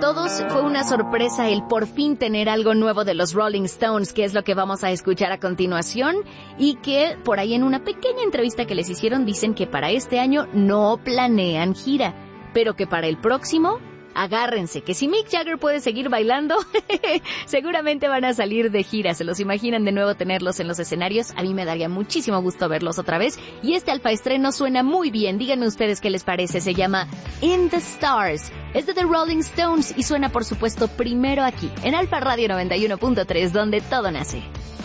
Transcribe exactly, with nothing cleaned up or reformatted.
todos fue una sorpresa el por fin tener algo nuevo de los Rolling Stones, que es lo que vamos a escuchar a continuación, y que por ahí en una pequeña entrevista que les hicieron dicen que para este año no planean gira, pero que para el próximo, agárrense, que si Mick Jagger puede seguir bailando, seguramente van a salir de gira. ¿Se los imaginan de nuevo tenerlos en los escenarios? A mí me daría muchísimo gusto verlos otra vez. Y este alfa estreno suena muy bien. Díganme ustedes qué les parece. Se llama In the Stars. Es de The Rolling Stones y suena, por supuesto, primero aquí, en Alfa Radio noventa y uno punto tres, donde todo nace.